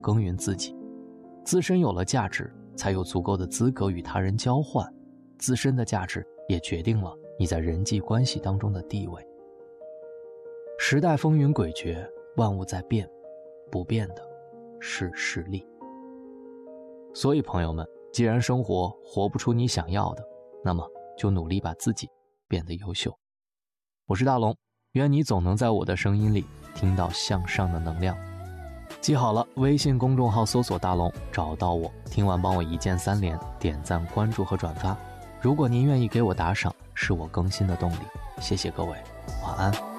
耕耘自己。自身有了价值，才有足够的资格与他人交换，自身的价值也决定了你在人际关系当中的地位。时代风云诡谲，万物在变，不变的是实力。所以朋友们，既然生活活不出你想要的，那么就努力把自己变得优秀。我是大龙，愿你总能在我的声音里听到向上的能量。记好了，微信公众号搜索大龙，找到我，听完帮我一键3连，点赞、关注和转发。如果您愿意给我打赏，是我更新的动力。谢谢各位，晚安。